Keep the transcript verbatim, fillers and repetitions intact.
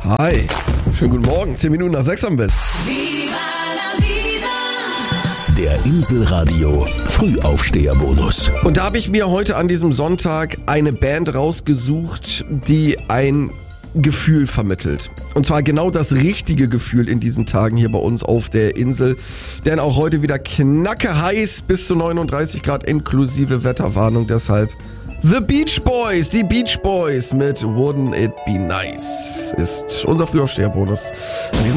Hi, schönen guten Morgen, zehn Minuten nach sechs haben wir es. Der Inselradio Frühaufsteherbonus. Und da habe ich mir heute an diesem Sonntag eine Band rausgesucht, die ein Gefühl vermittelt. Und zwar genau das richtige Gefühl in diesen Tagen hier bei uns auf der Insel. Denn auch heute wieder knacke heiß bis zu neununddreißig Grad inklusive Wetterwarnung. Deshalb The Beach Boys, die Beach Boys mit Wouldn't It Be Nice ist unser Frühaufsteherbonus.